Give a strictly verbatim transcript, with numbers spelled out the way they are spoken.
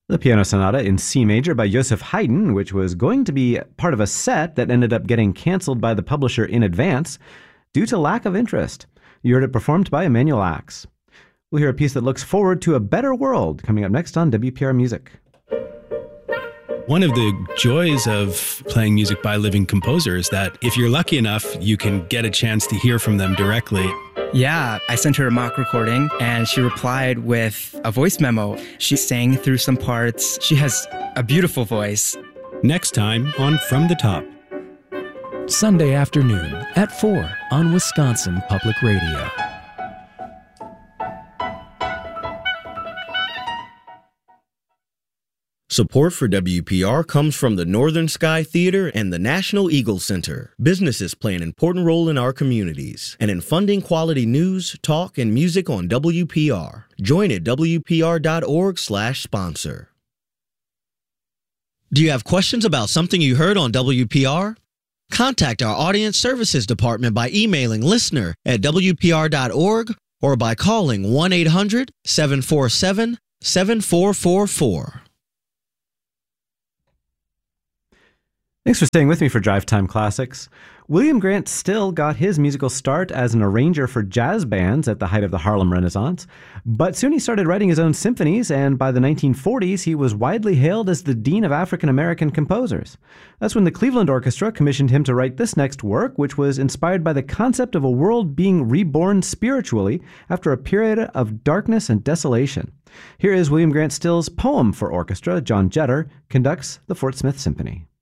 The Piano Sonata in C major by Joseph Haydn, which was going to be part of a set that ended up getting canceled by the publisher in advance due to lack of interest. You heard it performed by Emanuel Ax. We'll hear a piece that looks forward to a better world coming up next on W P R Music. One of the joys of playing music by living composers is that if you're lucky enough, you can get a chance to hear from them directly. Yeah, I sent her a mock recording and she replied with a voice memo. She sang through some parts. She has a beautiful voice. Next time on From the Top. Sunday afternoon at four on Wisconsin Public Radio. Support for W P R comes from the Northern Sky Theater and the National Eagle Center. Businesses play an important role in our communities and in funding quality news, talk, and music on W P R. Join at W P R dot org slash sponsor. Do you have questions about something you heard on W P R? Contact our Audience Services Department by emailing listener at W P R dot org or by calling one eight hundred, seven four seven, seven four four four. Thanks for staying with me for Drive Time Classics. William Grant Still got his musical start as an arranger for jazz bands at the height of the Harlem Renaissance, but soon he started writing his own symphonies, and by the nineteen forties he was widely hailed as the Dean of African American Composers. That's when the Cleveland Orchestra commissioned him to write this next work, which was inspired by the concept of a world being reborn spiritually after a period of darkness and desolation. Here is William Grant Still's poem for orchestra. John Jetter conducts the Fort Smith Symphony.